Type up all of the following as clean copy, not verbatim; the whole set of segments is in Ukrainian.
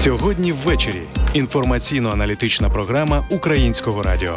Сьогодні ввечері. Інформаційно-аналітична програма Українського радіо.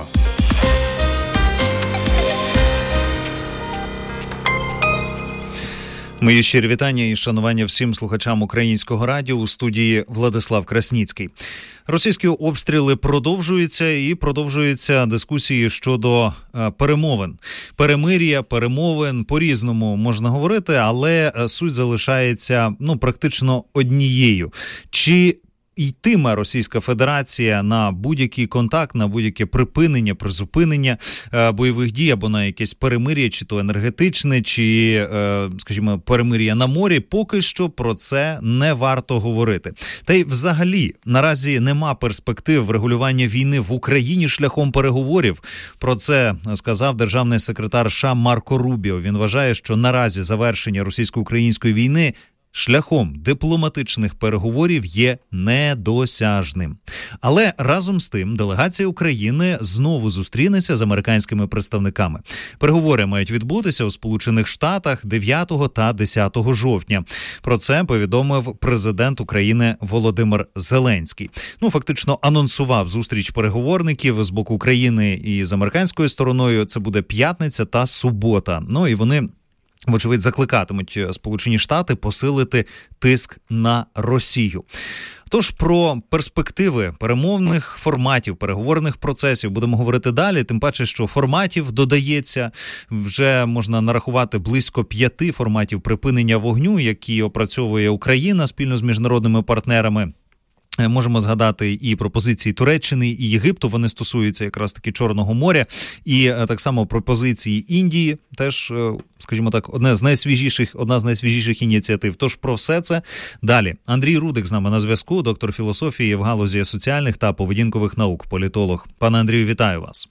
Мої щирі вітання і шанування всім слухачам Українського радіо. У студії Владислав Красніцький. Російські обстріли продовжуються і продовжуються дискусії щодо перемовин. Перемир'я, перемовин, по-різному можна говорити, але суть залишається практично однією. Чи йтиме Російська Федерація на будь-який контакт, на будь-яке призупинення бойових дій або на якесь перемир'я, чи то енергетичне, чи, скажімо, перемир'я на морі, поки що про це не варто говорити. Та й взагалі наразі нема перспектив врегулювання війни в Україні шляхом переговорів. Про це сказав державний секретар США Марко Рубіо. Він вважає, що наразі завершення російсько-української війни шляхом дипломатичних переговорів є недосяжним. Але разом з тим делегація України знову зустрінеться з американськими представниками. Переговори мають відбутися у Сполучених Штатах 9 та 10 жовтня. Про це повідомив президент України Володимир Зеленський. Фактично анонсував зустріч переговорників з боку України і з американською стороною. Це буде п'ятниця та субота. І вони, вочевидь, закликатимуть Сполучені Штати посилити тиск на Росію. Тож про перспективи перемовних форматів, переговорних процесів будемо говорити далі, тим паче, що форматів додається, вже можна нарахувати близько 5 форматів припинення вогню, які опрацьовує Україна спільно з міжнародними партнерами. Можемо згадати і пропозиції Туреччини, і Єгипту, вони стосуються якраз таки Чорного моря, і так само пропозиції Індії, теж, скажімо так, одна з найсвіжіших ініціатив. Тож про все це далі. Андрій Рудик з нами на зв'язку, доктор філософії в галузі соціальних та поведінкових наук, політолог. Пане Андрію, вітаю вас.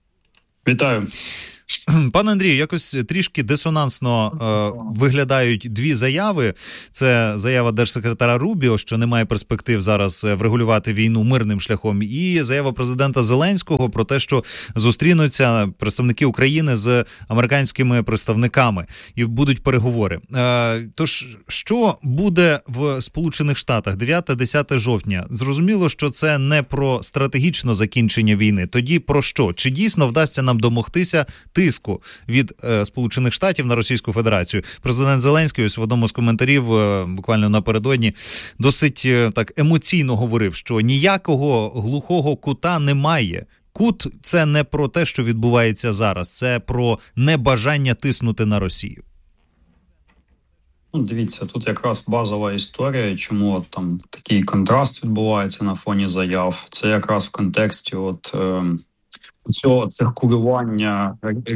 Вітаю. Пане Андрію, якось трішки дисонансно виглядають дві заяви. Це заява держсекретаря Рубіо, що немає перспектив зараз врегулювати війну мирним шляхом, і заява президента Зеленського про те, що зустрінуться представники України з американськими представниками і будуть переговори. Тож, що буде в Сполучених Штатах 9-10 жовтня? Зрозуміло, що це не про стратегічне закінчення війни. Тоді про що? Чи дійсно вдасться нам домогтися тиску від Сполучених Штатів на Російську Федерацію? Президент Зеленський ось в одному з коментарів буквально напередодні досить так емоційно говорив, що ніякого глухого кута немає. Кут – це не про те, що відбувається зараз, це про небажання тиснути на Росію. Дивіться, тут якраз базова історія, чому там такий контраст відбувається на фоні заяв. Це якраз в контексті цього циркулювання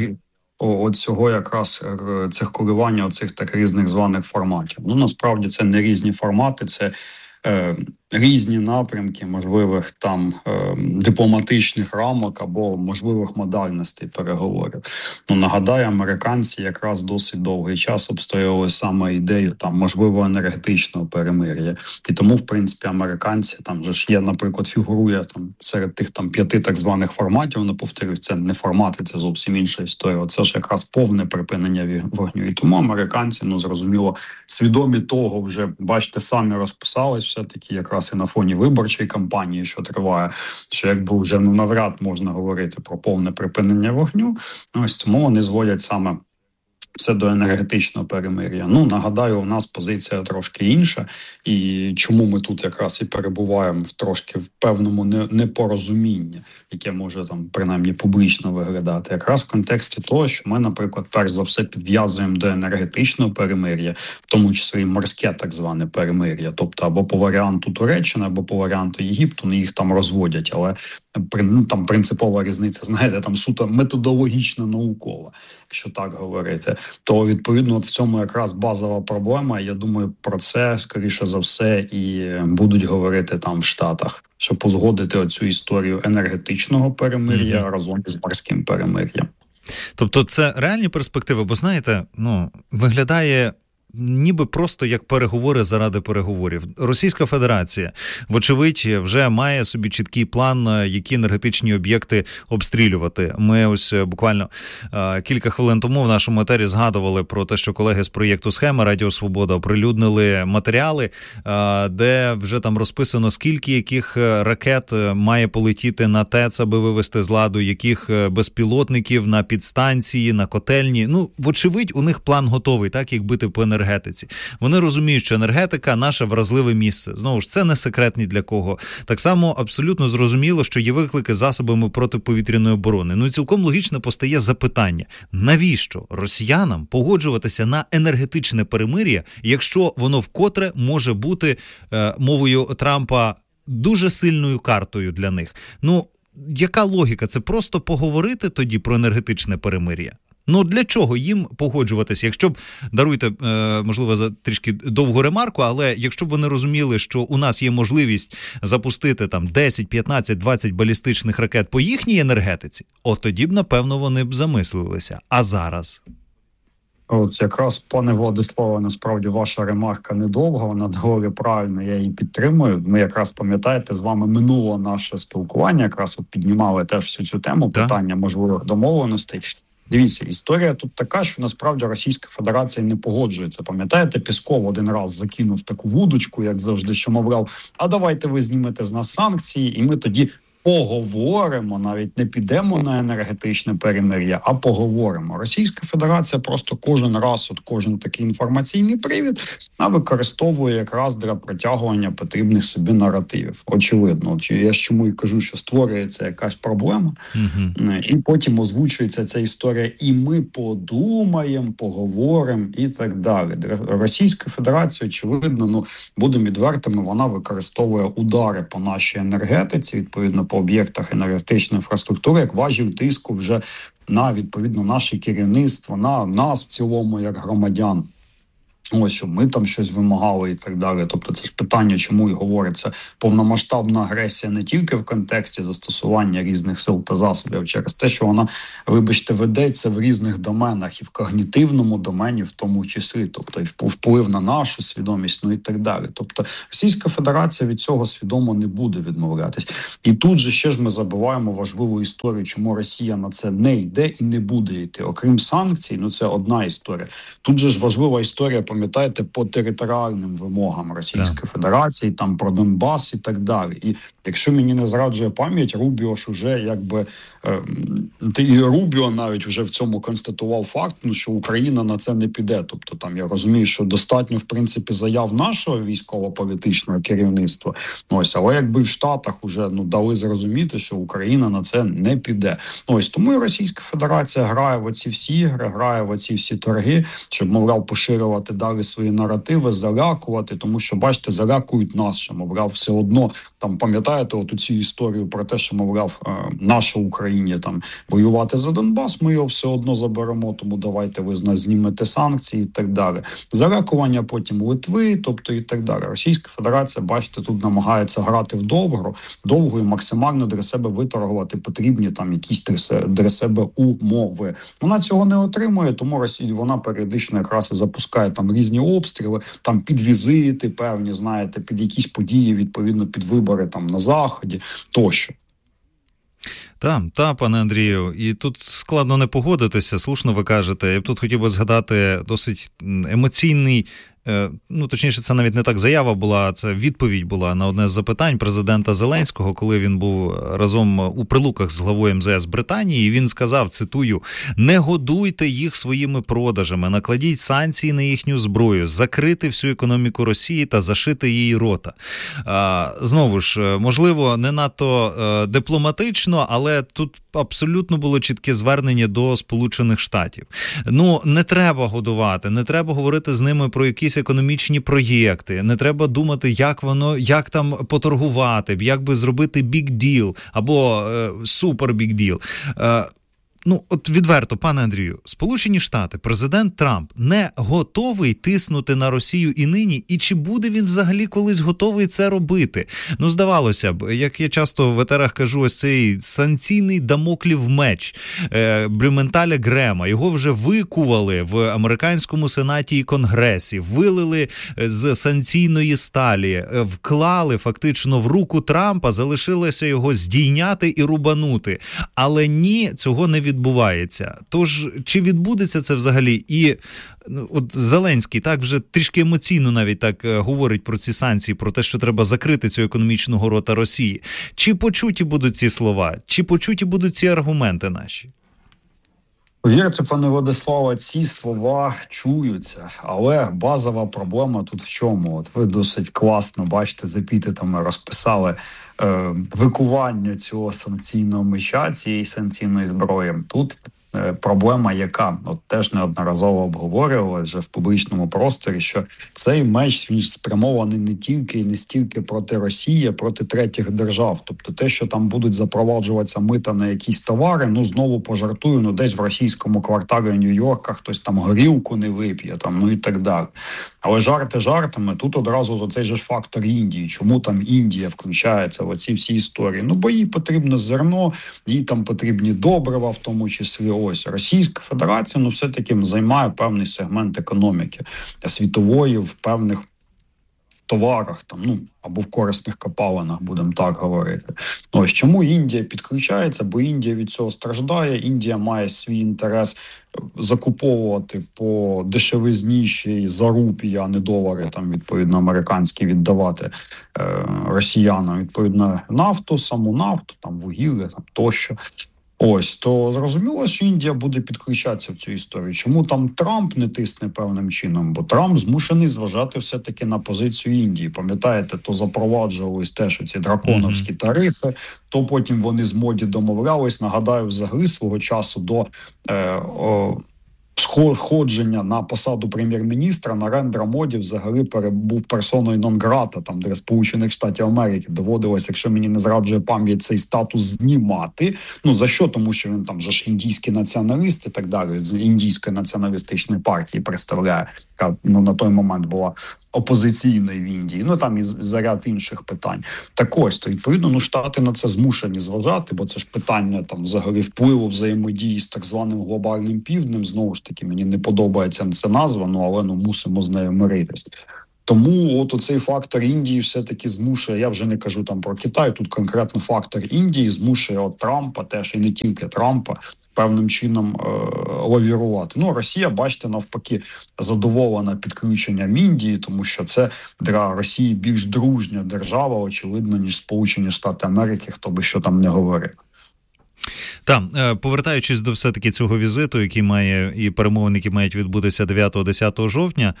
цих так різних званих форматів. Насправді це не різні формати, це різні напрямки можливих там дипломатичних рамок або можливих модальностей переговорів. Нагадаю, американці якраз досить довгий час обстоювали саме ідею там можливо енергетичного перемир'я. І тому, в принципі, американці там вже ж є, наприклад, фігурує там серед тих там 5 так званих форматів. Повторюю, це не формати, це зовсім інша історія. Це ж якраз повне припинення вогню. І тому американці, зрозуміло, свідомі того вже, бачите, самі розписались все-таки якраз і на фоні виборчої кампанії, що триває, що якби вже навряд можна говорити про повне припинення вогню. Ось тому вони зводять саме все до енергетичного перемир'я. Нагадаю, у нас позиція трошки інша, і чому ми тут якраз і перебуваємо трошки в певному непорозумінні, яке може там принаймні публічно виглядати. Якраз в контексті того, що ми, наприклад, перш за все підв'язуємо до енергетичного перемир'я, в тому числі і морське так зване перемир'я, тобто або по варіанту Туреччини, або по варіанту Єгипту, їх там розводять, але там принципова різниця, знаєте, там суто методологічно наукова, якщо так говорити, то відповідно в цьому якраз базова проблема. Я думаю, про це скоріше за все і будуть говорити там в Штатах, щоб узгодити оцю історію енергетичного перемир'я разом із морським перемир'ям. Тобто це реальні перспективи, бо знаєте, виглядає ніби просто як переговори заради переговорів. Російська Федерація, вочевидь, вже має собі чіткий план, які енергетичні об'єкти обстрілювати. Ми ось буквально кілька хвилин тому в нашому етері згадували про те, що колеги з проєкту «Схема» Радіо Свобода оприлюднили матеріали, де вже там розписано, скільки яких ракет має полетіти на ТЕЦ, аби вивести з ладу, яких безпілотників на підстанції, на котельні. Ну, вочевидь, у них план готовий, так, як бити по енергетиці. Вони розуміють, що енергетика – наше вразливе місце. Знову ж, це не секрет ні для кого. Так само абсолютно зрозуміло, що є виклики засобами протиповітряної оборони. Ну і цілком логічно постає запитання, навіщо росіянам погоджуватися на енергетичне перемир'я, якщо воно вкотре може бути, мовою Трампа, дуже сильною картою для них. Ну, яка логіка? Це просто поговорити тоді про енергетичне перемир'я? Ну, для чого їм погоджуватися? Якщо б, даруйте, можливо, за трішки довгу ремарку, але якщо б вони розуміли, що у нас є можливість запустити там 10, 15, 20 балістичних ракет по їхній енергетиці, от тоді б, напевно, вони б замислилися. А зараз? От якраз, пане Владиславе, насправді ваша ремарка недовга, вона доволі правильна, я її підтримую. Ми якраз, пам'ятаєте, з вами минуло наше спілкування, якраз от піднімали теж всю цю тему, питання можливих домовленостей. Дивіться, історія тут така, що насправді Російська Федерація не погоджується. Пам'ятаєте, Пєсков один раз закинув таку вудочку, як завжди, що мовляв, а давайте ви знімете з нас санкції, і ми тоді поговоримо, навіть не підемо на енергетичне перемир'я, а поговоримо. Російська Федерація просто кожен раз, от кожен такий інформаційний привід, використовує якраз для протягування потрібних собі наративів. Очевидно. Я ж чому і кажу, що створюється якась проблема, і потім озвучується ця історія, і ми подумаємо, поговоримо і так далі. Російська Федерація, очевидно, будемо відвертими, вона використовує удари по нашій енергетиці, відповідно, по об'єктах енергетичної інфраструктури, як важіль тиску вже на, відповідно, наше керівництво, на нас в цілому, як громадян. Ось, щоб ми там щось вимагали і так далі. Тобто це ж питання, чому і говориться повномасштабна агресія не тільки в контексті застосування різних сил та засобів, а через те, що вона, вибачте, ведеться в різних доменах, і в когнітивному домені в тому числі, тобто і вплив на нашу свідомість, і так далі. Тобто Російська Федерація від цього свідомо не буде відмовлятись. І тут же ще ж ми забуваємо важливу історію, чому Росія на це не йде і не буде йти. Окрім санкцій, це одна історія. Тут же ж важлива історія, пам'ятаєте, по територіальним вимогам Російської Федерації, там про Донбас і так далі. І якщо мені не зраджує пам'ять, Рубіо ж уже якби і Рубіо навіть вже в цьому констатував факт, що Україна на це не піде. Тобто там я розумію, що достатньо, в принципі, заяв нашого військово-політичного керівництва. Ось, але якби в Штатах вже дали зрозуміти, що Україна на це не піде. Ось тому і Російська Федерація грає в оці всі ігри, грає в оці всі торги, щоб, мовляв, поширювати далі свої наративи, залякувати, тому що, бачите, залякують нас, що, мовляв, все одно, там, пам'ятаєте, от цю історію про те, що, мовляв, наша Україні там воювати за Донбас, ми його все одно заберемо, тому давайте ви з нас знімете санкції і так далі. Залякування потім Литви, тобто і так далі. Російська Федерація, бачите, тут намагається грати в довго і максимально для себе виторгувати потрібні там якісь для себе умови. Вона цього не отримує, тому вона періодично якраз і запускає там різні обстріли, там під візити певні, знаєте, під якісь події, відповідно, під вибори там на Заході, тощо. Так, пане Андрію, і тут складно не погодитися, слушно ви кажете. Я б тут хотів би згадати досить емоційний, точніше, це навіть не так заява була, це відповідь була на одне з запитань президента Зеленського, коли він був разом у Прилуках з главою МЗС Британії, і він сказав, цитую, «Не годуйте їх своїми продажами, накладіть санкції на їхню зброю, закрити всю економіку Росії та зашити її рота». Знову ж, можливо, не надто дипломатично, але тут абсолютно було чітке звернення до Сполучених Штатів. Не треба годувати, не треба говорити з ними про якісь економічні проєкти, не треба думати, як там поторгувати, як би зробити big deal або super big deal. от відверто, пане Андрію, Сполучені Штати, президент Трамп не готовий тиснути на Росію і нині, і чи буде він взагалі колись готовий це робити? Здавалося б, як я часто в етерах кажу, ось цей санкційний дамоклів меч Блюменталя Грема, його вже викували в американському сенаті і конгресі, вилили з санкційної сталі, вклали фактично в руку Трампа, залишилося його здійняти і рубанути. Але ні, цього не відбувається. Тож, чи відбудеться це взагалі? І от Зеленський так вже трішки емоційно навіть так говорить про ці санкції, про те, що треба закрити цю економічного рота Росії. Чи почуті будуть ці слова? Чи почуті будуть ці аргументи наші? Повірте, пане Владиславе, ці слова чуються, але базова проблема тут в чому? От ви досить класно, бачите, з епітетами розписали викування цього санкційного меча, цієї санкційної зброї. Тут проблема яка? От теж неодноразово обговорювали вже в публічному просторі, що цей меч він спрямований не тільки і не стільки проти Росії, а проти третіх держав. Тобто те, що там будуть запроваджуватися мита на якісь товари, знову пожартую, десь в російському кварталі Нью-Йорка хтось там горілку не вип'є, і так далі. Але жарти жартами, тут одразу цей же фактор Індії. Чому там Індія включається в оці всі історії? Бо їй потрібно зерно, їй там потрібні добрива, в тому числі. Ось Російська Федерація, все-таки займає певний сегмент економіки світової в певних товарах, або в корисних копалинах, будемо так говорити. Ось чому Індія підключається, бо Індія від цього страждає, Індія має свій інтерес закуповувати по дешевизнішій за рупії, а не долари, відповідно, американські віддавати росіянам, відповідно, нафту, саму нафту, вугілля, тощо. Ось, то зрозуміло, що Індія буде підключатися в цю історію. Чому там Трамп не тисне певним чином? Бо Трамп змушений зважати все-таки на позицію Індії. Пам'ятаєте, то запроваджувались теж оці драконовські тарифи, то потім вони з Моді домовлялись. Нагадаю, взагалі свого часу до входження на посаду прем'єр-міністра Нарендра Моді взагалі був персоною нон-грата, для Сполучених Штатів Америки доводилось, якщо мені не зраджує пам'ять, цей статус знімати. За що? Тому що він же ж індійський націоналіст і так далі, з індійської націоналістичної партії представляє, яка на той момент була опозиційної в Індії, і заряд інших питань. Так ось, то відповідно, Штати на це змушені зважати, бо це ж питання взагалі впливу взаємодії з так званим глобальним півднем. Знову ж таки, мені не подобається ця назва, але мусимо з нею миритись. Тому оцей фактор Індії все-таки змушує, я вже не кажу про Китай, тут конкретно фактор Індії змушує Трампа, теж і не тільки Трампа, певним чином лавірувати. Росія, бачите, навпаки, задоволена підключенням Індії, тому що це для Росії більш дружня держава, очевидно, ніж Сполучені Штати Америки, хто би що там не говорив. Так, повертаючись до все-таки цього візиту, який має, і перемовин, які мають відбутися 9-10 жовтня,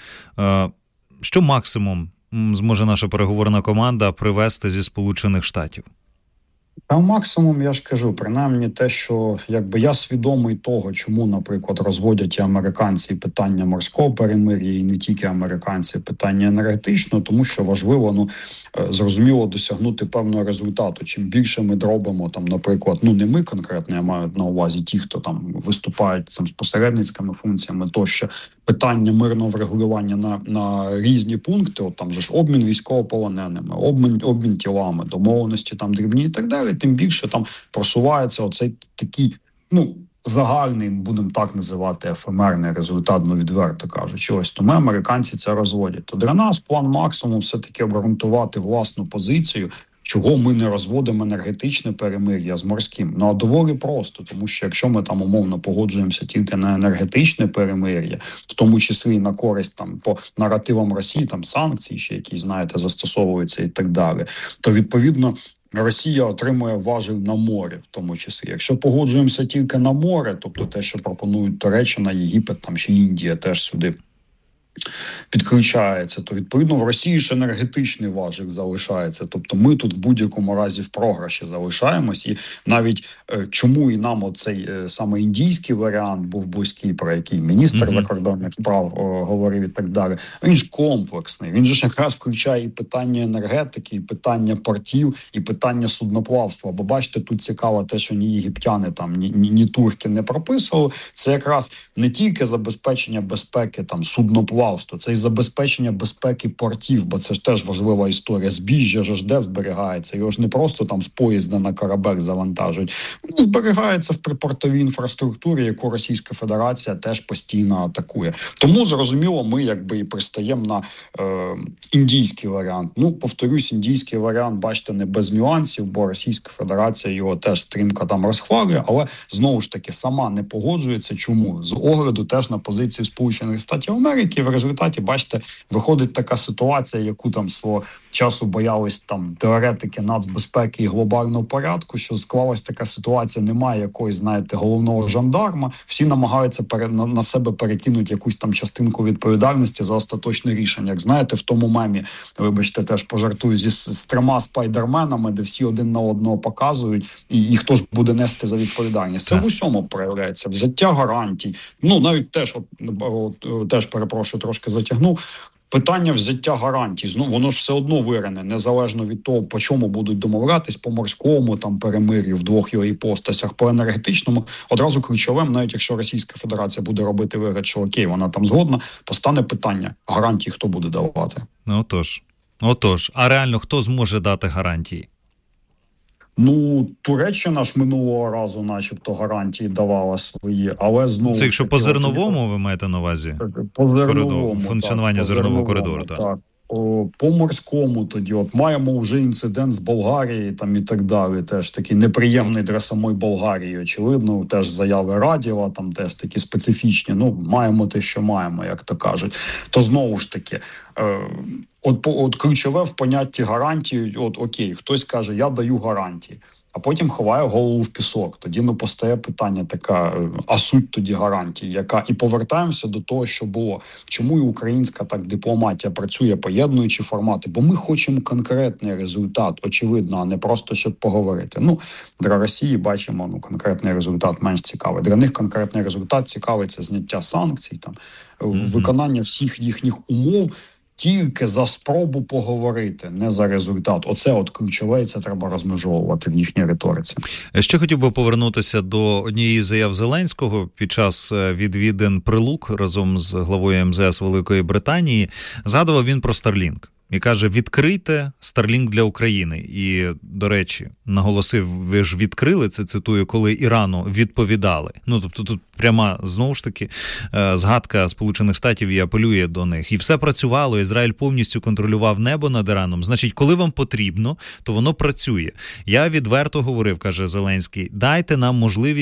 що максимум зможе наша переговорна команда привезти зі Сполучених Штатів? Та максимум, я ж кажу, принаймні те, що я свідомий того, чому, наприклад, розводять і американці питання морського перемир'я, і не тільки американці питання енергетичного, тому що важливо, зрозуміло, досягнути певного результату. Чим більше ми робимо, наприклад, не ми конкретно, я маю на увазі ті, хто виступають з посередницькими функціями, тощо питання мирного врегулювання на різні пункти, же ж обмін військовополоненими, обмін тілами, домовленості дрібні і так далі, тим більше просувається оцей такий, загальний, будемо так називати, ефемерний результат, відверто кажучи. Ось тому американці це розводять. То для нас план максимум все-таки обґрунтувати власну позицію, чого ми не розводимо енергетичне перемир'я з морським. А доволі просто, тому що якщо ми умовно погоджуємося тільки на енергетичне перемир'я, в тому числі і на користь по наративам Росії, санкції ще якісь, знаєте, застосовуються і так далі, то відповідно Росія отримує важіль на морі, в тому числі. Якщо погоджуємося тільки на море, тобто те, що пропонують Туреччина, Єгипет, чи Індія теж сюди підключається, то відповідно в Росії ж енергетичний важик залишається. Тобто ми тут в будь-якому разі в програші залишаємось. І навіть чому і нам оцей саме індійський варіант був близький, про який міністр закордонних справ говорив і так далі. Він ж комплексний. Він же ж якраз включає і питання енергетики, і питання портів, і питання судноплавства. Бо бачите, тут цікаво те, що ні єгиптяни там, ні турки не прописували. Це якраз не тільки забезпечення безпеки там судноплавства, це і забезпечення безпеки портів, бо це ж теж важлива історія. Збіжжя ж де зберігається? Його ж не просто там з поїзда на корабель завантажують. Воно зберігається в припортовій інфраструктурі, яку Російська Федерація теж постійно атакує. Тому, зрозуміло, ми якби і пристаємо на індійський варіант. Ну, повторюсь, індійський варіант, бачите, не без нюансів, бо Російська Федерація його теж стрімко там розхвалює, але, знову ж таки, сама не погоджується. Чому? З огляду теж на позицію Сполучених Штатів Америки. В результаті, бачите, виходить така ситуація, яку там свого часу боялись там теоретики нацбезпеки і глобального порядку, що склалась така ситуація, немає якоїсь, знаєте, головного жандарма, всі намагаються на себе перекинути якусь там частинку відповідальності за остаточне рішення. Як знаєте, в тому мемі, вибачте, теж пожартую, з 3 спайдерменами, де всі один на одного показують, і хто ж буде нести за відповідальність. Це в усьому проявляється. Взяття гарантій. Ну, навіть теж перепрошую, трошки затягнув. Питання взяття гарантій, воно ж все одно вирине, незалежно від того, по чому будуть домовлятись, по морському там перемир'ю в двох його іпостасях, по енергетичному, одразу ключовим, навіть якщо Російська Федерація буде робити вигляд, що окей, вона там згодна, постане питання, гарантії хто буде давати? Отож, а реально хто зможе дати гарантії? Ну, Туреччина ж минулого разу начебто гарантії давала свої, але знову... Це якщо по зерновому ви маєте на увазі? По зерновому, функціонування так, зернового коридору, так. По морському тоді, маємо вже інцидент з Болгарії там і так далі, теж такий неприємний для самої Болгарії, очевидно, теж заяви Радєва, там теж такі специфічні, маємо те, що маємо, як то кажуть. То знову ж таки, от ключове в понятті гарантії, окей, хтось каже, я даю гарантії, а потім ховає голову в пісок. Тоді постає питання така, а суть тоді гарантії, яка... І повертаємося до того, що було. Чому і українська так дипломатія працює, поєднуючи формати? Бо ми хочемо конкретний результат, очевидно, а не просто, щоб поговорити. Для Росії, бачимо, конкретний результат менш цікавий. Для них конкретний результат цікавий – це зняття санкцій, виконання всіх їхніх умов, тільки за спробу поговорити, не за результат. Оце ключове, і це треба розмежовувати в їхній риториці. Ще хотів би повернутися до однієї заяв Зеленського під час відвідин Прилук разом з главою МЗС Великої Британії. Згадував він про Starlink. І каже, відкрийте Starlink для України. І, до речі, наголосив, ви ж відкрили, це цитую, коли Ірану відповідали. Тобто тут пряма, знову ж таки, згадка Сполучених Штатів і апелює до них. І все працювало, Ізраїль повністю контролював небо над Іраном. Значить, коли вам потрібно, то воно працює. Я відверто говорив, каже Зеленський, дайте нам можливість